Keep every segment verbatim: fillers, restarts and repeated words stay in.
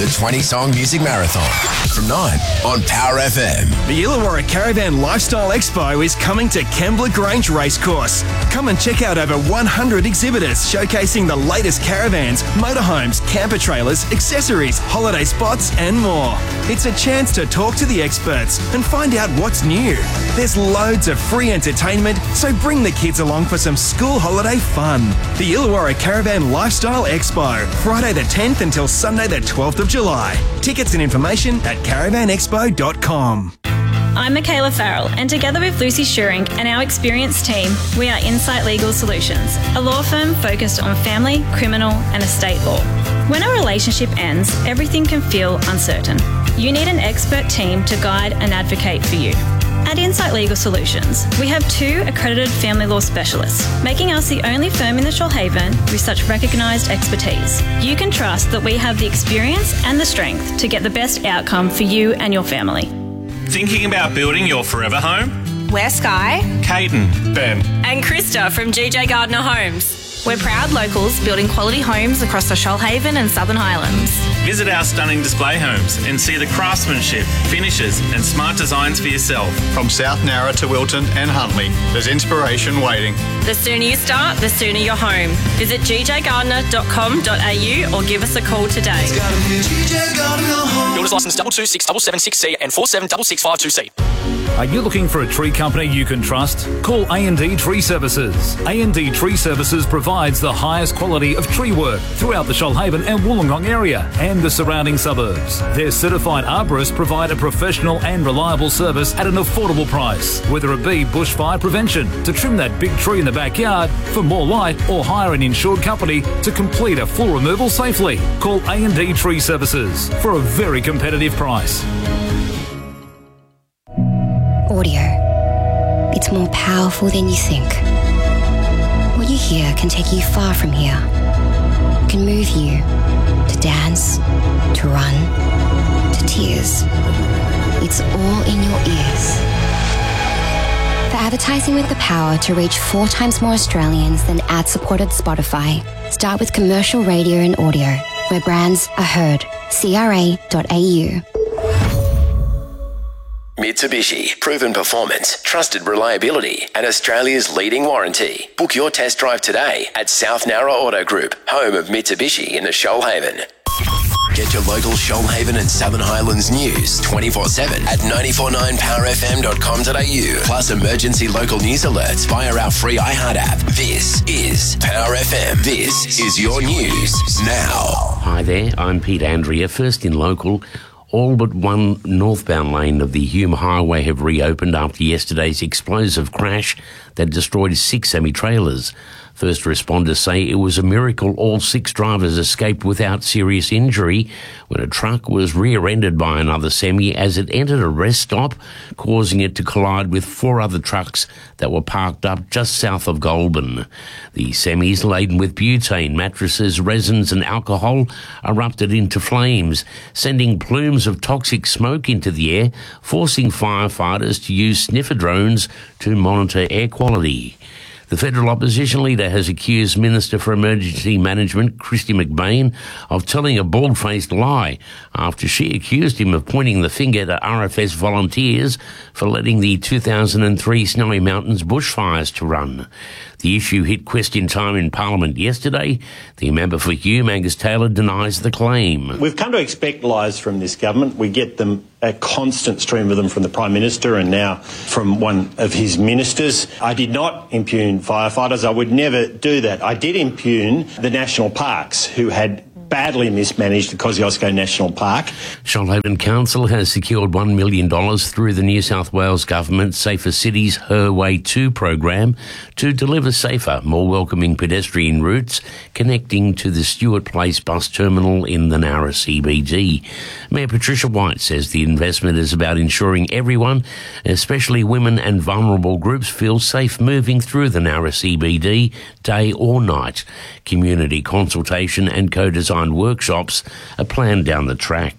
the twenty-song music marathon from nine on Power F M. The Illawarra Caravan Lifestyle Expo is coming to Kembla Grange Racecourse. Come and check out over one hundred exhibitors showcasing the latest caravans, motorhomes, camper trailers, accessories, holiday spots and more. It's a chance to talk to the experts and find out what's new. There's loads of free entertainment, so bring the kids along for some school holiday fun. The Illawarra Caravan Lifestyle Expo, Friday the tenth until Sunday the twelfth of July. Tickets and information at caravan expo dot com. I'm Michaela Farrell, and together with Lucy Schuring and our experienced team, we are Insight Legal Solutions, a law firm focused on family, criminal and estate law. When a relationship ends, everything can feel uncertain. You need an expert team to guide and advocate for you. At Insight Legal Solutions, we have two accredited family law specialists, making us the only firm in the Shoalhaven with such recognised expertise. You can trust that we have the experience and the strength to get the best outcome for you and your family. Thinking about building your forever home? We're Sky, Caden, Ben, and Krista from G J Gardner Homes. We're proud locals building quality homes across the Shoalhaven and Southern Highlands. Visit our stunning display homes and see the craftsmanship, finishes and smart designs for yourself. From South Narra to Wilton and Huntley, there's inspiration waiting. The sooner you start, the sooner you're home. Visit g j gardner dot com dot a u or give us a call today. Builders licence double two six double seven six C and four seven double six five two C. Are you looking for a tree company you can trust? Call A and D Tree Services. A and D Tree Services provides the highest quality of tree work throughout the Shoalhaven and Wollongong area and the surrounding suburbs. Their certified arborists provide a professional and reliable service at an affordable price, whether it be bushfire prevention, to trim that big tree in the backyard, for more light, or hire an insured company to complete a full removal safely. Call A and D Tree Services for a very competitive price. Audio. It's more powerful than you think. What you hear can take you far from here. It can move you to dance, to run, to tears. It's all in your ears. For advertising with the power to reach four times more Australians than ad-supported Spotify, start with commercial radio and audio, where brands are heard. c r a dot a u. Mitsubishi, proven performance, trusted reliability, and Australia's leading warranty. Book your test drive today at South Narra Auto Group, home of Mitsubishi in the Shoalhaven. Get your local Shoalhaven and Southern Highlands news twenty-four seven at nine four nine power f m dot com dot a u, plus emergency local news alerts via our free iHeart app. This is Power F M. This is your news now. Hi there, I'm Pete Andrea. First in local. All but one northbound lane of the Hume Highway have reopened after yesterday's explosive crash that destroyed six semi-trailers. First responders say it was a miracle all six drivers escaped without serious injury when a truck was rear-ended by another semi as it entered a rest stop, causing it to collide with four other trucks that were parked up just south of Goulburn. The semis, laden with butane, mattresses, resins and alcohol, erupted into flames, sending plumes of toxic smoke into the air, forcing firefighters to use sniffer drones to monitor air quality. The federal opposition leader has accused Minister for Emergency Management, Christy McBain, of telling a bald-faced lie after she accused him of pointing the finger at R F S volunteers for letting the two thousand three Snowy Mountains bushfires to run. The issue hit question time in Parliament yesterday. The member for Hume, Angus Taylor, denies the claim. We've come to expect lies from this government. We get them, a constant stream of them from the Prime Minister and now from one of his ministers. I did not impugn firefighters. I would never do that. I did impugn the national parks, who had badly mismanaged the Kosciuszko National Park. Shoalhaven Council has secured one million dollars through the New South Wales Government Safer Cities Her Way two program to deliver safer, more welcoming pedestrian routes connecting to the Stewart Place bus terminal in the Narra C B D. Mayor Patricia White says the investment is about ensuring everyone, especially women and vulnerable groups, feel safe moving through the Narra C B D day or night. Community consultation and co-design workshops are planned down the track.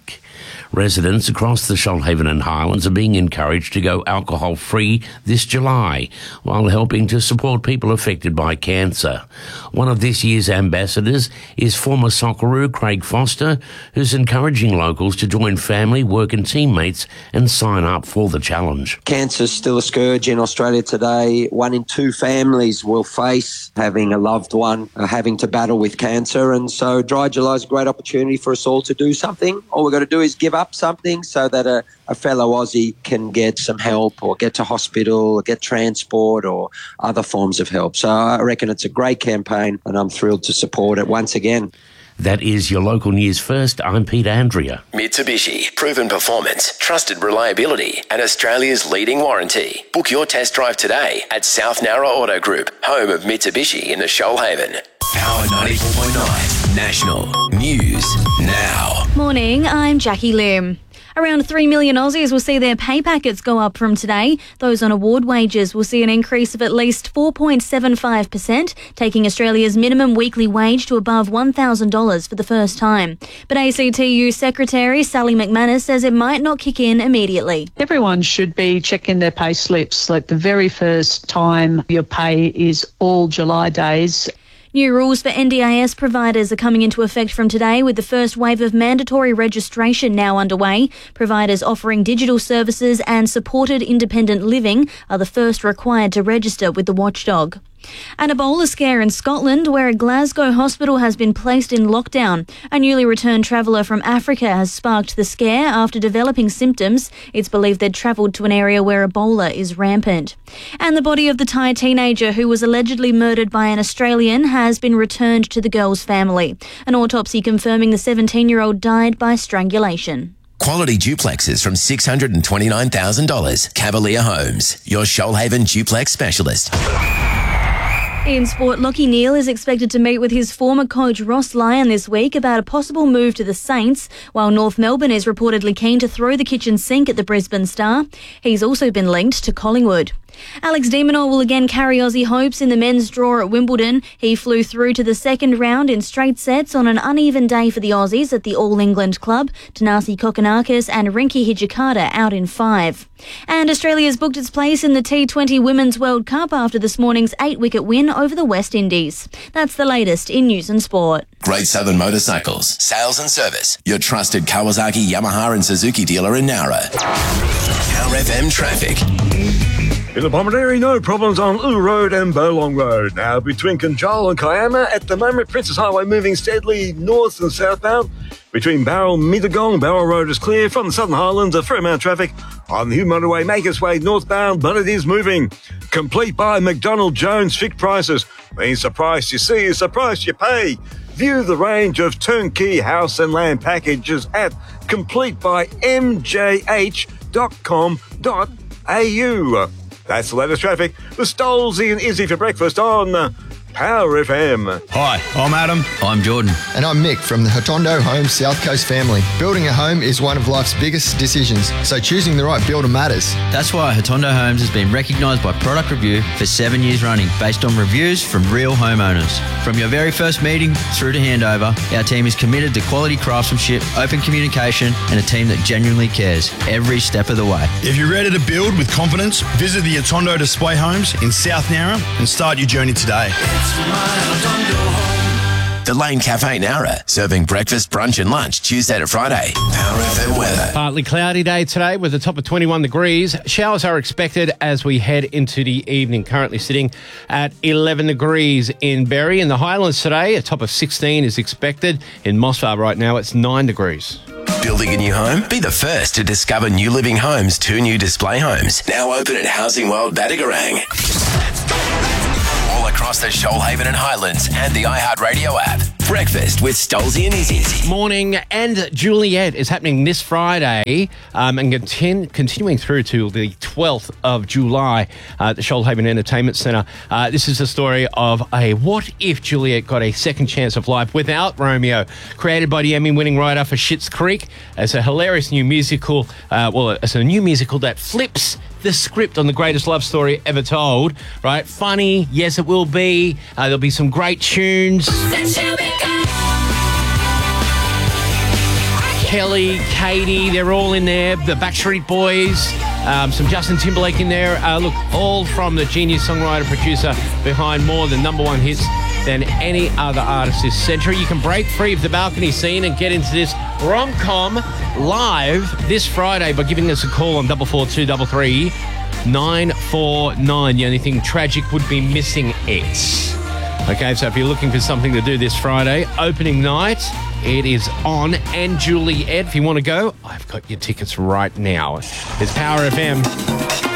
Residents across the Shoalhaven and Highlands are being encouraged to go alcohol-free this July, while helping to support people affected by cancer. One of this year's ambassadors is former Socceroo Craig Foster, who's encouraging locals to join family, work and teammates and sign up for the challenge. Cancer's still a scourge in Australia today. One in two families will face having a loved one uh, having to battle with cancer, and so Dry July is a great opportunity for us all to do something. All we've got to do is give up something so that a, a fellow Aussie can get some help or get to hospital or get transport or other forms of help. So I reckon it's a great campaign and I'm thrilled to support it once again. That is your local news first. I'm Peter Andrea. Mitsubishi, proven performance, trusted reliability, and Australia's leading warranty. Book your test drive today at South Nowra Auto Group, home of Mitsubishi in the Shoalhaven. Power ninety-four point nine National News Now. Morning, I'm Jackie Lim. Around three million Aussies will see their pay packets go up from today. Those on award wages will see an increase of at least four point seven five percent, taking Australia's minimum weekly wage to above one thousand dollars for the first time. But A C T U Secretary Sally McManus says it might not kick in immediately. Everyone should be checking their pay slips like the very first time your pay is all July days. New rules for N D I S providers are coming into effect from today, with the first wave of mandatory registration now underway. Providers offering digital services and supported independent living are the first required to register with the watchdog. An Ebola scare in Scotland, where a Glasgow hospital has been placed in lockdown. A newly returned traveller from Africa has sparked the scare after developing symptoms. It's believed they'd travelled to an area where Ebola is rampant. And the body of the Thai teenager who was allegedly murdered by an Australian has been returned to the girl's family. An autopsy confirming the seventeen-year-old died by strangulation. Quality duplexes from six hundred twenty-nine thousand dollars. Cavalier Homes, your Shoalhaven duplex specialist. In sport, Lachie Neale is expected to meet with his former coach Ross Lyon this week about a possible move to the Saints, while North Melbourne is reportedly keen to throw the kitchen sink at the Brisbane Star. He's also been linked to Collingwood. Alex de Minaur will again carry Aussie hopes in the men's draw at Wimbledon. He flew through to the second round in straight sets on an uneven day for the Aussies at the All England Club. Tanasi Kokonakis and Rinky Hijikata out in five. And Australia's booked its place in the T twenty Women's World Cup after this morning's eight-wicket win over the West Indies. That's the latest in news and sport. Great Southern Motorcycles, sales and service. Your trusted Kawasaki, Yamaha and Suzuki dealer in Nowra. Power F M traffic. In the Bomaderry, no problems on Loo Road and Burlong Road. Now, between Conjola and Kiama, at the moment, Princess Highway moving steadily north and southbound. Between Barrel and Mittagong, Barrel Road is clear. From the Southern Highlands, a fair amount of traffic on the Hume Motorway, make its way northbound, but it is moving. Complete by McDonald Jones fixed prices. Means the price you see is the price you pay. View the range of turnkey house and land packages at complete by m j h dot com dot a u. That's the latest traffic. The Stolzy and Izzy for breakfast on uh, Power F M. Hi, I'm Adam. I'm Jordan. And I'm Mick from the Hotondo Homes South Coast family. Building a home is one of life's biggest decisions, so choosing the right builder matters. That's why Hotondo Homes has been recognised by Product Review for seven years running, based on reviews from real homeowners. From your very first meeting through to handover, our team is committed to quality craftsmanship, open communication, and a team that genuinely cares every step of the way. If you're ready to build with confidence, visit the Hotondo Display Homes in South Nowra and start your journey today. The Lane Cafe Nowra, serving breakfast, brunch and lunch Tuesday to Friday. Power F M weather. Partly cloudy day today with a top of twenty-one degrees. Showers are expected as we head into the evening. Currently sitting at eleven degrees in Berry. In the Highlands today, a top of sixteen is expected. In Mossvale right now, it's nine degrees. Building a new home? Be the first to discover New Living Homes' two new display homes. Now open at Housing World Battigarang. All across the Shoalhaven and Highlands and the iHeartRadio app. Breakfast with Stolzy and Izzy. Morning, and Juliet is happening this Friday um, and continu- continuing through to the twelfth of July uh, at the Shoalhaven Entertainment Centre. Uh, this is the story of a what if Juliet got a second chance of life without Romeo, created by the Emmy-winning writer for Schitt's Creek. It's a hilarious new musical. Uh, well, it's a new musical that flips the script on the greatest love story ever told, right? Funny, yes, it will be. Uh, there'll be some great tunes. Kelly, Katie, they're all in there. The Backstreet Boys, um, some Justin Timberlake in there. Uh, look, all from the genius songwriter, producer behind more than number one hits than any other artist this century. You can break free of the balcony scene and get into this rom-com live this Friday by giving us a call on double four two double three nine four nine. The only thing tragic would be missing it. Okay, so if you're looking for something to do this Friday, opening night, it is on. And Juliet, if you want to go, I've got your tickets right now. It's Power F M.